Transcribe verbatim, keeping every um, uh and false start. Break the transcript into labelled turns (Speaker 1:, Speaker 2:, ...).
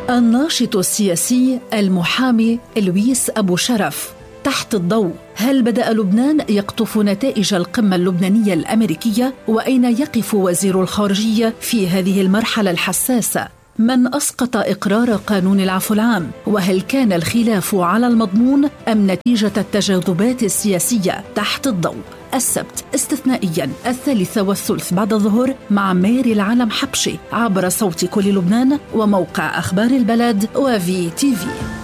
Speaker 1: الناشط السياسي المحامي لويس أبو شرف تحت الضوء. هل بدأ لبنان يقطف نتائج القمة اللبنانية الأمريكية؟ وأين يقف وزير الخارجية في هذه المرحلة الحساسة؟ من أسقط إقرار قانون العفو العام؟ وهل كان الخلاف على المضمون أم نتيجة التجاذبات السياسية؟ تحت الضوء السبت استثنائيا الثالثة والثلث بعد الظهر مع ميري العالم حبشي عبر صوت كل لبنان وموقع أخبار البلد وفي تي في.